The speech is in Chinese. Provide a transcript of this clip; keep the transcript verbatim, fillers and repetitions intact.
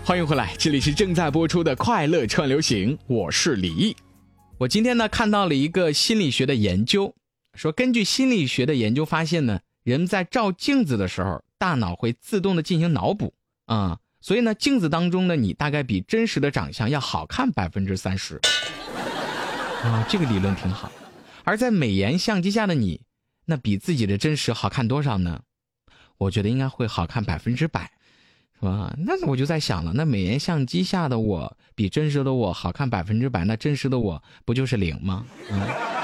欢迎回来，这里是正在播出的快乐串流行，我是李毅。我今天呢看到了一个心理学的研究，说根据心理学的研究发现呢，人在照镜子的时候，大脑会自动的进行脑补啊、嗯，所以呢，镜子当中的你大概比真实的长相要好看百分之三十啊，这个理论挺好。而在美颜相机下的你，那比自己的真实好看多少呢？我觉得应该会好看百分之百。是吧？那我就在想了，那美颜相机下的我比真实的我好看百分之百，那真实的我不就是零吗？嗯。